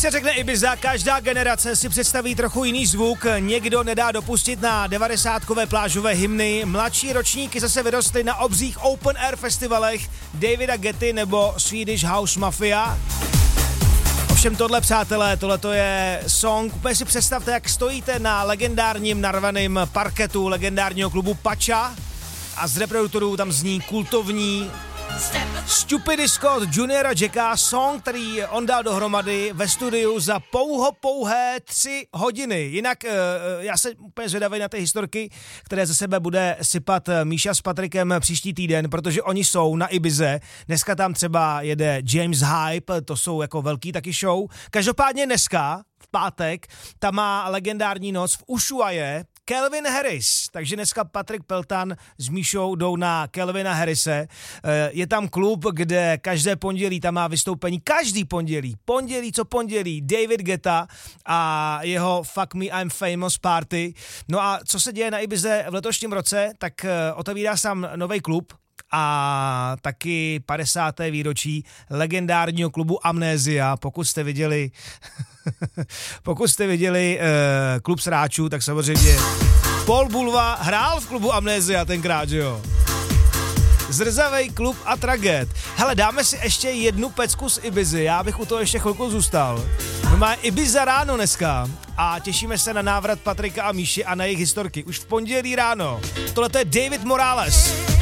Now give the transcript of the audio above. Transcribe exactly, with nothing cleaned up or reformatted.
se řekne Ibiza, každá generace si představí trochu jiný zvuk, někdo nedá dopustit na devadesátkové plážové hymny, mladší ročníky zase vyrostly na obřích open air festivalech Davida Getty nebo Swedish House Mafia. Ovšem tohle, přátelé, tohleto je song, úplně si představte, jak stojíte na legendárním narvaném parketu legendárního klubu Pacha a z reproduktorů tam zní kultovní Stupid Scott Juniora Jacka, song, který on dal dohromady ve studiu za pouho pouhé tři hodiny. Jinak uh, já se úplně zvědavý na ty historky, které ze sebe bude sypat Míša s Patrikem příští týden, protože oni jsou na Ibize. Dneska tam třeba jede James Hype, to jsou jako velký taky show. Každopádně dneska, v pátek, tam má legendární noc v Ushuaie Calvin Harris, takže dneska Patrik Peltan s Míšou jdou na Calvina Harrise. Je tam klub, kde každé pondělí tam má vystoupení, každý pondělí, pondělí co pondělí, David Guetta a jeho Fuck Me I'm Famous Party. No a co se děje na Ibize v letošním roce, tak otevírá sám nový klub a taky padesáté výročí legendárního klubu Amnézia. Pokud jste viděli pokud jste viděli uh, klub sráčů, tak samozřejmě Paul Bulva hrál v klubu Amnézia tenkrát, že jo? Zrzavej klub a tragéd. Hele, dáme si ještě jednu pecku z Ibizy, já bych u toho ještě chvilku zůstal. No má Ibiza ráno dneska a těšíme se na návrat Patrika a Míši a na jejich historky. Už v pondělí ráno. Tohle je David Morales.